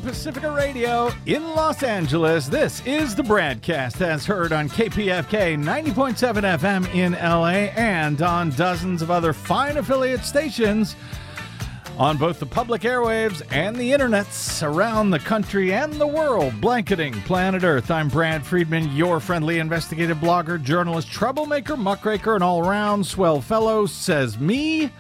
Pacifica Radio in Los Angeles. This is the BradCast, as heard on KPFK 90.7 FM in LA and on dozens of other fine affiliate stations on both the public airwaves and the internets around the country and the world, blanketing planet Earth. I'm Brad Friedman, your friendly investigative blogger, journalist, troublemaker, muckraker, and all-around swell fellow, says me.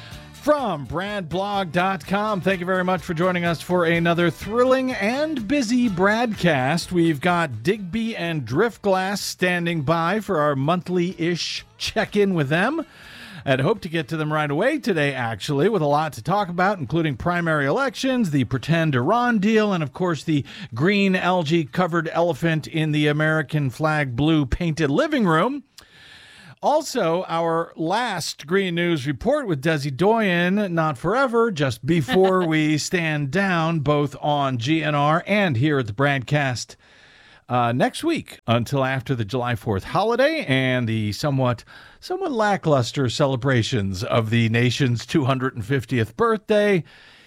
From BradBlog.com, thank you very much for joining us for another thrilling and busy BradCast. We've got Digby and Driftglass standing by for our monthly-ish check-in with them. I'd hope to get to them right away today, actually, with a lot to talk about, including primary elections, the pretend Iran deal, and, of course, the green algae-covered elephant in the American flag blue painted living room. Also, our last Green News Report with Desi Doyen, not forever, just before we stand down, both on GNR and here at the BradCast next week until after the July 4th holiday and the somewhat lackluster celebrations of the nation's 250th birthday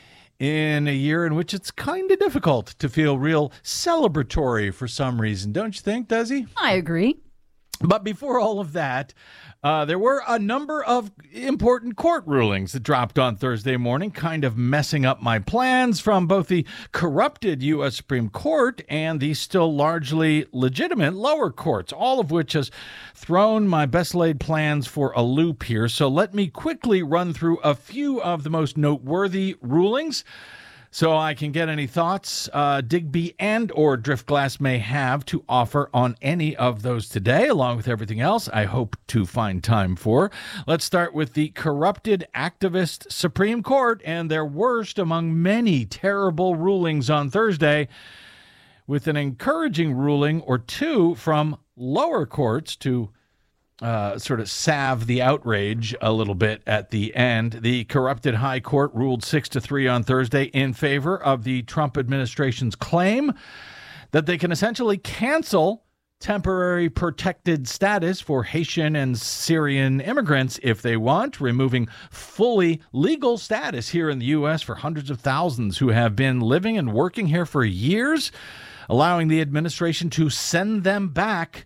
in a year in which it's kind of difficult to feel real celebratory for some reason. Don't you think, Desi? I agree. But before all of that, there were a number of important court rulings that dropped on Thursday morning, kind of messing up my plans from both the corrupted U.S. Supreme Court and the still largely legitimate lower courts, all of which has thrown my best laid plans for a loop here. So let me quickly run through a few of the most noteworthy rulings, so I can get any thoughts Digby and or Driftglass may have to offer on any of those today, along with everything else I hope to find time for. Let's start with the corrupted activist Supreme Court and their worst among many terrible rulings on Thursday, with an encouraging ruling or two from lower courts to sort of salve the outrage a little bit at the end. The corrupted high court ruled 6-3 on Thursday in favor of the Trump administration's claim that they can essentially cancel temporary protected status for Haitian and Syrian immigrants if they want, removing fully legal status here in the U.S. for hundreds of thousands who have been living and working here for years, allowing the administration to send them back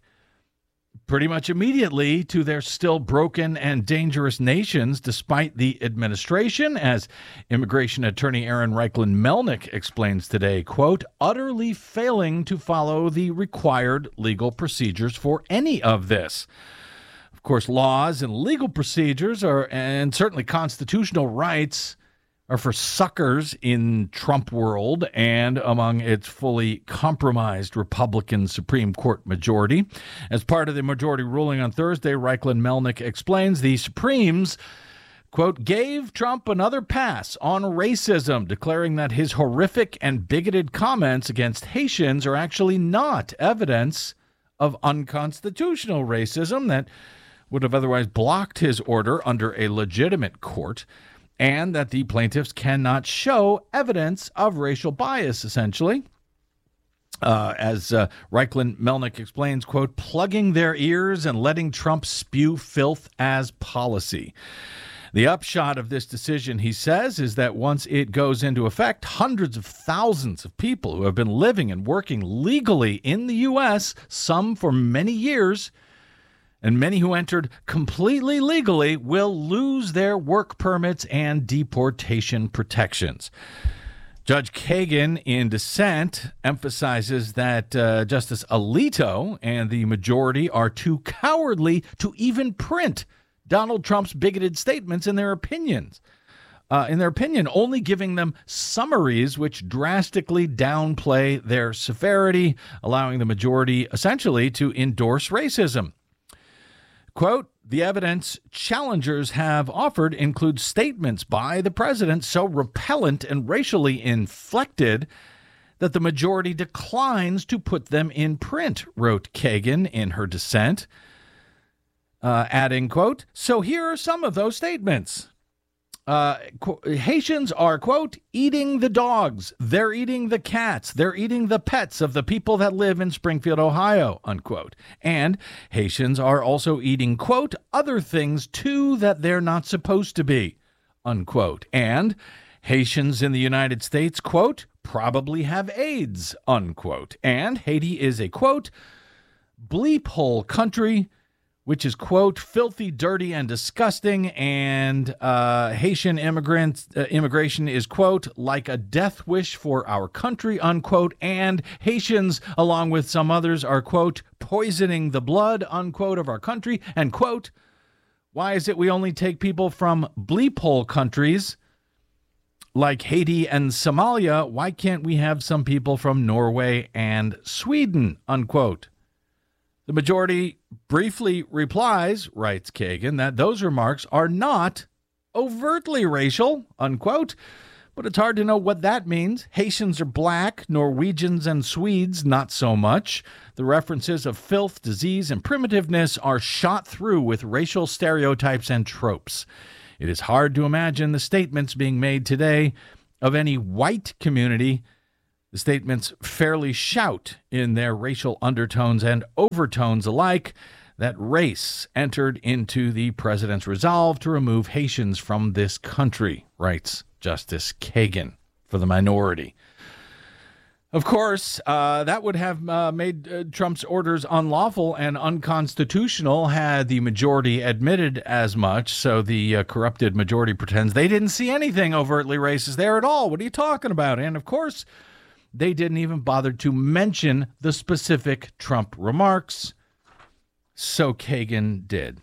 pretty much immediately to their still broken and dangerous nations, despite the administration, as immigration attorney Aaron Reichlin Melnick explains today, quote, utterly failing to follow the required legal procedures for any of this. Of course, laws and legal procedures are, and certainly constitutional rights, are for suckers in Trump world and among its fully compromised Republican Supreme Court majority. As part of the majority ruling on Thursday, Reichlin Melnick explains the Supremes, quote, gave Trump another pass on racism, declaring that his horrific and bigoted comments against Haitians are actually not evidence of unconstitutional racism that would have otherwise blocked his order under a legitimate court, and that the plaintiffs cannot show evidence of racial bias, essentially. As Reichlin Melnick explains, quote, plugging their ears and letting Trump spew filth as policy. The upshot of this decision, he says, is that once it goes into effect, hundreds of thousands of people who have been living and working legally in the U.S., some for many years, and many who entered completely legally, will lose their work permits and deportation protections. Judge Kagan, in dissent, emphasizes that Justice Alito and the majority are too cowardly to even print Donald Trump's bigoted statements in their opinions. Only giving them summaries which drastically downplay their severity, allowing the majority essentially to endorse racism. Quote, the evidence challengers have offered includes statements by the president so repellent and racially inflected that the majority declines to put them in print, wrote Kagan in her dissent, adding, quote, so here are some of those statements. Haitians are, quote, eating the dogs. They're eating the cats. They're eating the pets of the people that live in Springfield, Ohio, unquote. And Haitians are also eating, quote, other things, too, that they're not supposed to be, unquote. And Haitians in the United States, quote, probably have AIDS, unquote. And Haiti is a, quote, bleep hole country, which is, quote, filthy, dirty, and disgusting. And Haitian immigration is, quote, like a death wish for our country, unquote. And Haitians, along with some others, are, quote, poisoning the blood, unquote, of our country. And, quote, why is it we only take people from bleep hole countries like Haiti and Somalia? Why can't we have some people from Norway and Sweden, unquote? The majority briefly replies, writes Kagan, that those remarks are not overtly racial, unquote, but it's hard to know what that means. Haitians are black, Norwegians and Swedes not so much. The references of filth, disease, and primitiveness are shot through with racial stereotypes and tropes. It is hard to imagine the statements being made today of any white community. The statements fairly shout in their racial undertones and overtones alike that race entered into the president's resolve to remove Haitians from this country, writes Justice Kagan for the minority. Of course, that would have made Trump's orders unlawful and unconstitutional had the majority admitted as much. So the corrupted majority pretends they didn't see anything overtly racist there at all. What are you talking about? And of course, they didn't even bother to mention the specific Trump remarks. So Kagan did.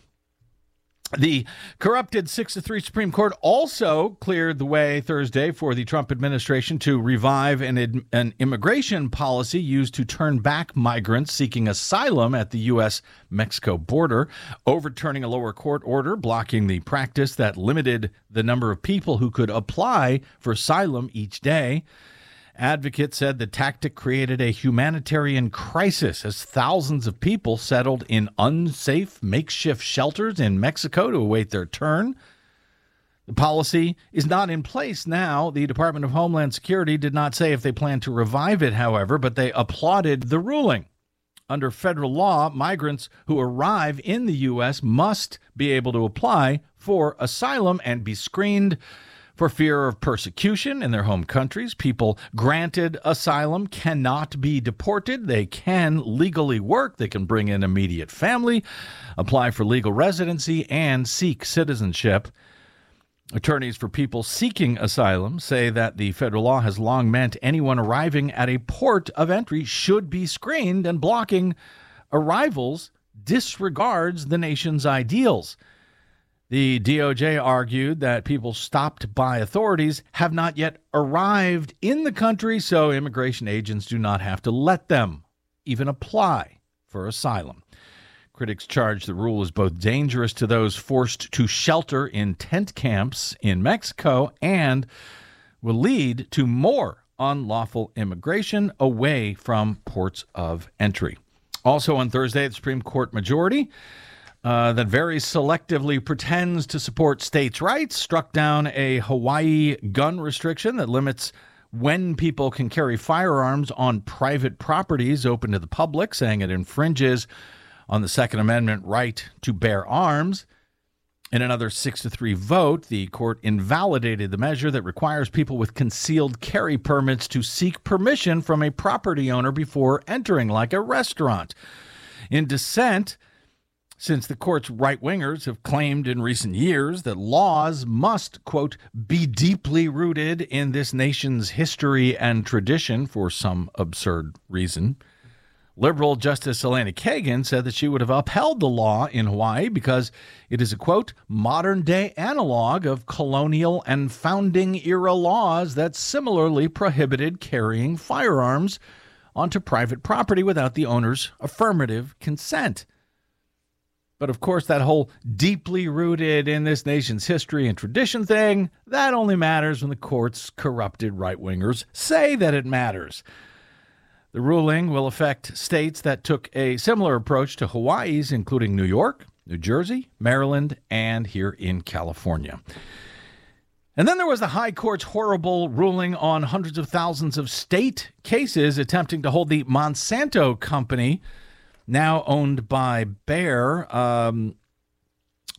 The corrupted 6-3 Supreme Court also cleared the way Thursday for the Trump administration to revive an immigration policy used to turn back migrants seeking asylum at the U.S.-Mexico border, overturning a lower court order blocking the practice that limited the number of people who could apply for asylum each day. Advocates said the tactic created a humanitarian crisis as thousands of people settled in unsafe makeshift shelters in Mexico to await their turn. The policy is not in place now. The Department of Homeland Security did not say if they plan to revive it, however, but they applauded the ruling. Under federal law, migrants who arrive in the U.S. must be able to apply for asylum and be screened for fear of persecution in their home countries. People granted asylum cannot be deported. They can legally work. They can bring in immediate family, apply for legal residency, and seek citizenship. Attorneys for people seeking asylum say that the federal law has long meant anyone arriving at a port of entry should be screened, and blocking arrivals disregards the nation's ideals. The DOJ argued that people stopped by authorities have not yet arrived in the country, so immigration agents do not have to let them even apply for asylum. Critics charge the rule is both dangerous to those forced to shelter in tent camps in Mexico and will lead to more unlawful immigration away from ports of entry. Also on Thursday, the Supreme Court majority that very selectively pretends to support states' rights struck down a Hawaii gun restriction that limits when people can carry firearms on private properties open to the public, saying it infringes on the Second Amendment right to bear arms. In another 6-3 vote, the court invalidated the measure that requires people with concealed carry permits to seek permission from a property owner before entering, like a restaurant. In dissent, since the court's right-wingers have claimed in recent years that laws must, quote, be deeply rooted in this nation's history and tradition for some absurd reason, liberal Justice Elena Kagan said that she would have upheld the law in Hawaii because it is a, quote, modern-day analog of colonial and founding-era laws that similarly prohibited carrying firearms onto private property without the owner's affirmative consent. But of course, that whole deeply rooted in this nation's history and tradition thing, that only matters when the court's corrupted right-wingers say that it matters. The ruling will affect states that took a similar approach to Hawaii's, including New York, New Jersey, Maryland, and here in California. And then there was the High Court's horrible ruling on hundreds of thousands of state cases attempting to hold the Monsanto company, now owned by Bayer,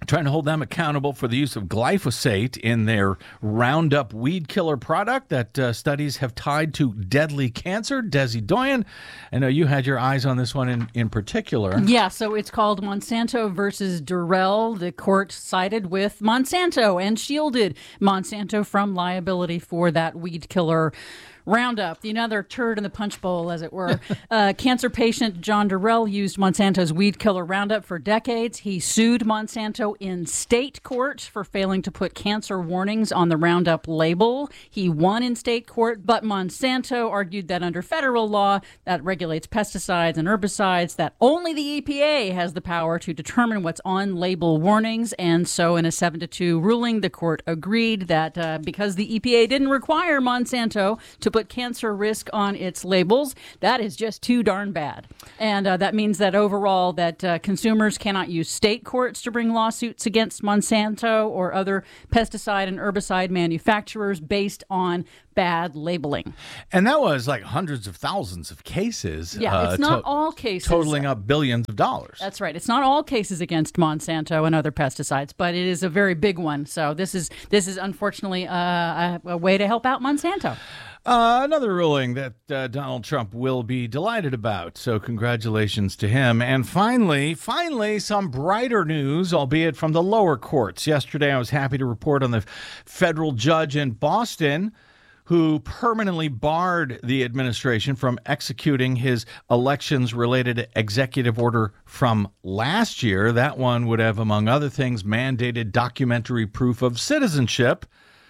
trying to hold them accountable for the use of glyphosate in their Roundup weed killer product that studies have tied to deadly cancer. Desi Doyen, I know you had your eyes on this one in particular. Yeah, so it's called Monsanto versus Durrell. The court sided with Monsanto and shielded Monsanto from liability for that weed killer Roundup, another turd in the punch bowl, as it were. Cancer patient John Durrell used Monsanto's weed killer Roundup for decades. He sued Monsanto in state court for failing to put cancer warnings on the Roundup label. He won in state court, but Monsanto argued that under federal law that regulates pesticides and herbicides, that only the EPA has the power to determine what's on label warnings. And so in a 7-2 ruling, the court agreed that because the EPA didn't require Monsanto to put cancer risk on its labels, that is just too darn bad. And that means that overall that consumers cannot use state courts to bring lawsuits against Monsanto or other pesticide and herbicide manufacturers based on bad labeling. And that was like hundreds of thousands of cases. Yeah, it's not all cases. Totaling up billions of dollars. That's right. It's not all cases against Monsanto and other pesticides, but it is a very big one. So this is unfortunately a way to help out Monsanto. Another ruling that Donald Trump will be delighted about. So congratulations to him. And finally, some brighter news, albeit from the lower courts. Yesterday, I was happy to report on the federal judge in Boston who permanently barred the administration from executing his elections-related executive order from last year. That one would have, among other things, mandated documentary proof of citizenship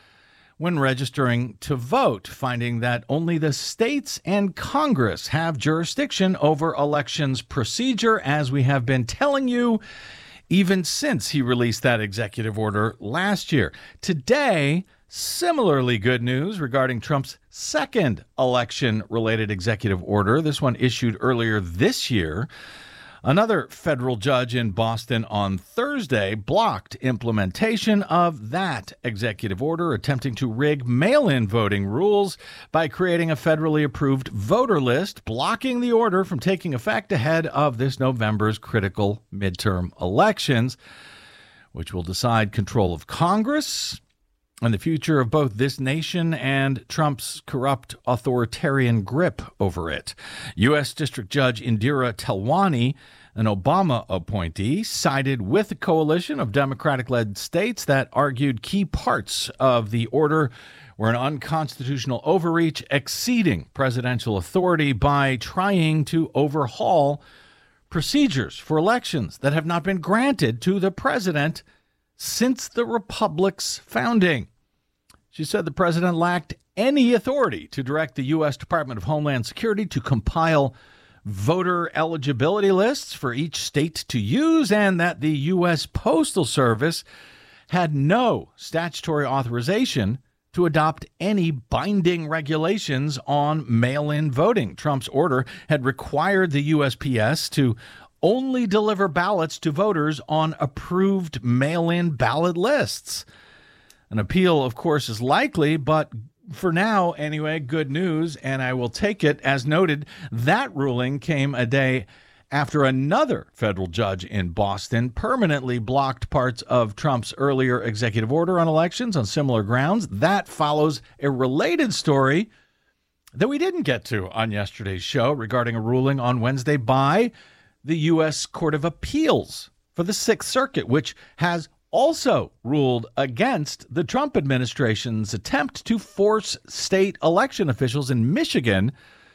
when registering to vote, finding that only the states and Congress have jurisdiction over elections procedure, as we have been telling you even since he released that executive order last year. Today, similarly good news regarding Trump's second election-related executive order, this one issued earlier this year. Another federal judge in Boston on Thursday blocked implementation of that executive order, attempting to rig mail-in voting rules by creating a federally approved voter list, blocking the order from taking effect ahead of this November's critical midterm elections, which will decide control of Congress and the future of both this nation and Trump's corrupt authoritarian grip over it. U.S. District Judge Indira Telwani, an Obama appointee, sided with a coalition of Democratic-led states that argued key parts of the order were an unconstitutional overreach exceeding presidential authority by trying to overhaul procedures for elections that have not been granted to the president since the republic's founding. She said the president lacked any authority to direct the U.S. Department of Homeland Security to compile voter eligibility lists for each state to use, and that the U.S. Postal Service had no statutory authorization to adopt any binding regulations on mail-in voting. Trump's order had required the USPS to only deliver ballots to voters on approved mail-in ballot lists. An appeal, of course, is likely, but for now, anyway, good news, and I will take it. As noted, that ruling came a day after another federal judge in Boston permanently blocked parts of Trump's earlier executive order on elections on similar grounds. That follows a related story that we didn't get to on yesterday's show regarding a ruling on Wednesday by the U.S. Court of Appeals for the Sixth Circuit, which has also ruled against the Trump administration's attempt to force state election officials in Michigan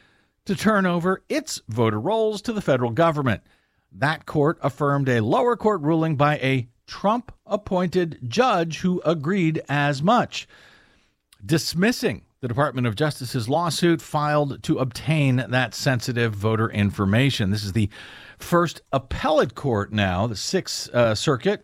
to turn over its voter rolls to the federal government. That court affirmed a lower court ruling by a Trump-appointed judge who agreed as much, dismissing the Department of Justice's lawsuit filed to obtain that sensitive voter information. This is the first appellate court now, the Sixth Circuit,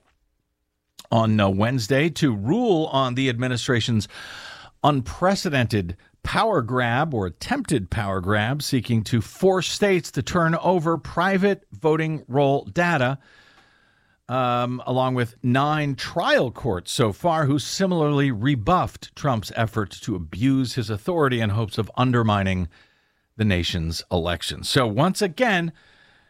on Wednesday to rule on the administration's unprecedented power grab or attempted power grab seeking to force states to turn over private voting roll data, along with 9 trial courts so far who similarly rebuffed Trump's efforts to abuse his authority in hopes of undermining the nation's elections. So once again,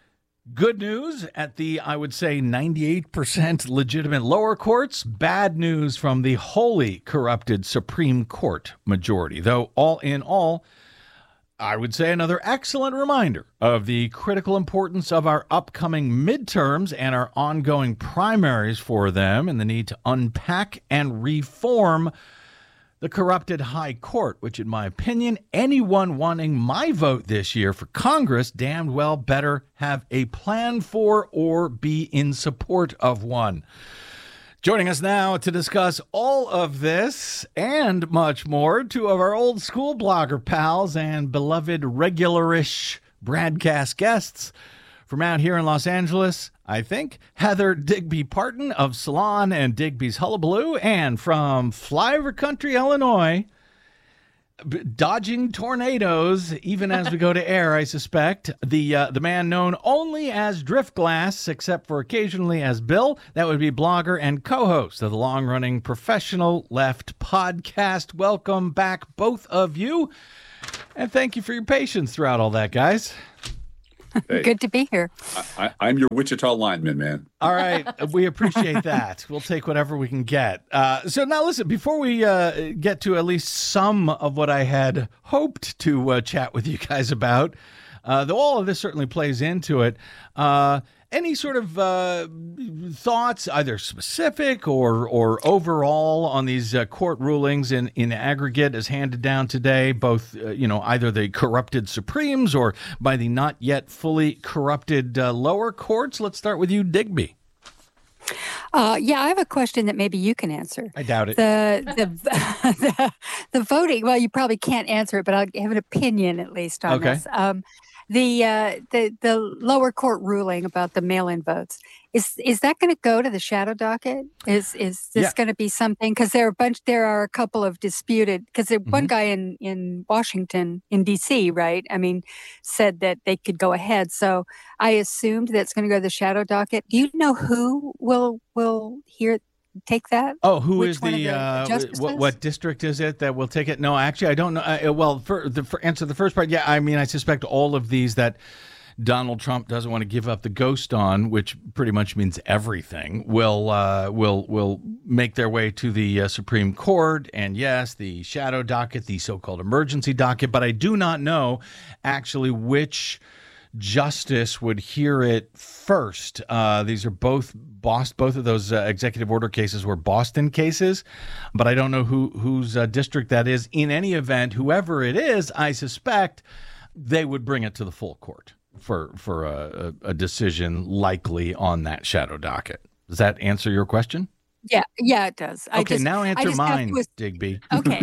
Good news at the, I would say, 98% legitimate lower courts. Bad news from the wholly corrupted Supreme Court majority. Though all in all, I would say another excellent reminder of the critical importance of our upcoming midterms and our ongoing primaries for them, and the need to unpack and reform the corrupted High Court, which, in my opinion, anyone wanting my vote this year for Congress damned well better have a plan for or be in support of one. Joining us now to discuss all of this and much more, two of our old school blogger pals and beloved regularish broadcast guests from out here in Los Angeles, I think, Heather Digby Parton of Salon and Digby's Hullabaloo, and from Flyover Country, Illinois, dodging tornadoes even as we go to air, I suspect, the man known only as Driftglass, except for occasionally as Bill. That would be blogger and co-host of the long-running Professional Left podcast. Welcome back, both of you, and thank you for your patience throughout all that, guys. Hey, good to be here. I'm your Wichita lineman, man. All right. We appreciate that. We'll take whatever we can get. So now listen, before we get to at least some of what I had hoped to chat with you guys about, though all of this certainly plays into it, any sort of thoughts, either specific or overall, on these court rulings in aggregate as handed down today, both, either the corrupted Supremes or by the not yet fully corrupted lower courts? Let's start with you, Digby. Yeah, I have a question that maybe you can answer. I doubt it. The voting, well, you probably can't answer it, but I'll have an opinion at least on this. The lower court ruling about the mail-in votes, is that going to go to the shadow docket? Is this going to be something? Because there are a couple of disputed. Because one guy in Washington, in D.C., right? I mean, said that they could go ahead. So I assumed that's going to go to the shadow docket. Do you know who will take that? Oh, who Which is one the of the what district is it that will take it? No, actually, I don't know. Well, for answer the first part, yeah, I mean, I suspect all of these that Donald Trump doesn't want to give up the ghost on, which pretty much means everything, will make their way to the Supreme Court, and yes, the shadow docket, the so-called emergency docket. But I do not know actually which justice would hear it first. These are both of those executive order cases were Boston cases, but I don't know whose district that is. In any event, whoever it is, I suspect they would bring it to the full court for a decision likely on that shadow docket. Does that answer your question? Yeah, it does. Okay, now answer mine, Digby. Okay.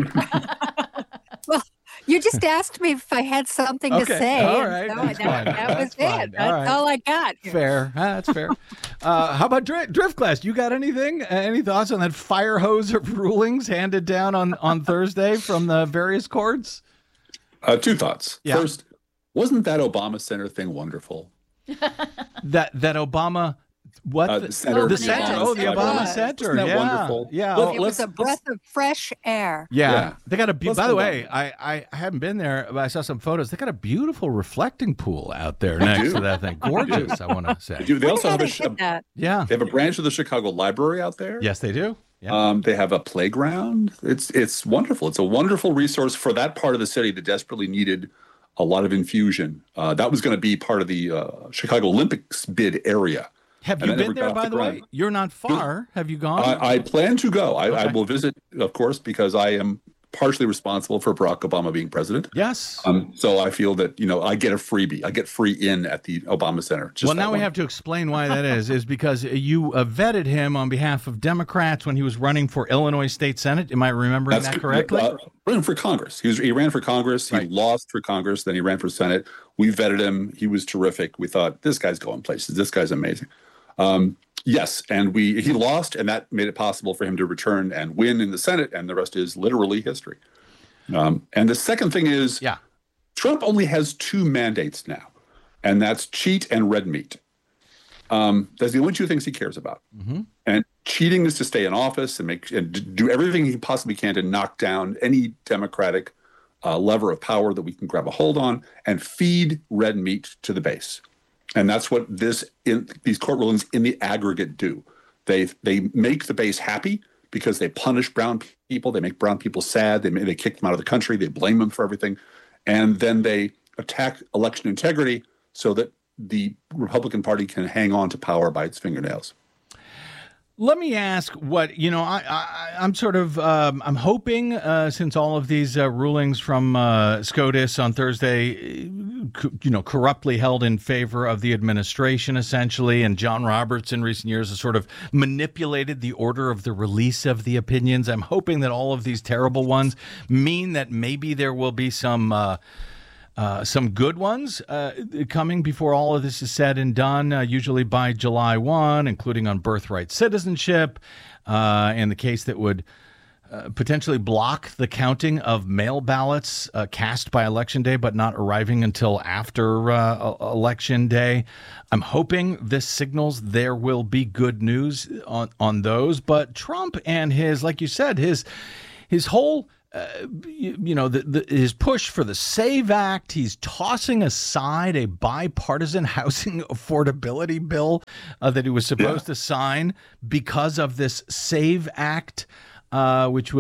Well, you just asked me if I had something to say. All right. So that was it. That's all I got. Fair. That's fair. How about Driftglass? You got anything? Any thoughts on that fire hose of rulings handed down on Thursday from the various courts? Two thoughts. Yeah. First, wasn't that Obama Center thing wonderful? that Obama... What? The center. The center. Oh, the Obama Center. Isn't that wonderful? Yeah. Well, it was a breath of fresh air. Yeah. They got a by the way, I haven't been there, but I saw some photos. They got a beautiful reflecting pool out there next to that thing. Gorgeous, I want to say. They also have They have a branch of the Chicago Library out there. Yes, they do. Yeah. They have a playground. It's wonderful. It's a wonderful resource for that part of the city that desperately needed a lot of infusion. That was going to be part of the Chicago Olympics bid area. Have you been there, by the way? You're not far. Have you gone? I plan to go. I will visit, of course, because I am partially responsible for Barack Obama being president. Yes. So I feel that, I get a freebie. I get free in at the Obama Center. Well, now we have to explain why that is because you vetted him on behalf of Democrats when he was running for Illinois State Senate. Am I remembering that correctly? Running for Congress. He ran for Congress. He lost for Congress. Then he ran for Senate. We vetted him. He was terrific. We thought, this guy's going places. This guy's amazing. Yes, and he lost, and that made it possible for him to return and win in the Senate, and the rest is literally history. And the second thing is, Trump only has two mandates now, and that's cheat and red meat. That's the only two things he cares about. Mm-hmm. And cheating is to stay in office and do everything he possibly can to knock down any Democratic lever of power that we can grab a hold on and feed red meat to the base. And that's what these court rulings in the aggregate do. They make the base happy because they punish brown people, they make brown people sad, they kick them out of the country, they blame them for everything, and then they attack election integrity so that the Republican Party can hang on to power by its fingernails. Let me ask what, I'm sort of, I'm hoping since all of these rulings from SCOTUS on Thursday, corruptly held in favor of the administration, essentially, and John Roberts in recent years has sort of manipulated the order of the release of the opinions. I'm hoping that all of these terrible ones mean that maybe there will be some good ones coming before all of this is said and done, usually by July 1, including on birthright citizenship, and the case that would potentially block the counting of mail ballots cast by Election Day, but not arriving until after Election Day. I'm hoping this signals there will be good news on those. But Trump and his, like you said, his whole his push for the SAVE Act, he's tossing aside a bipartisan housing affordability bill that he was supposed to sign because of this SAVE Act, which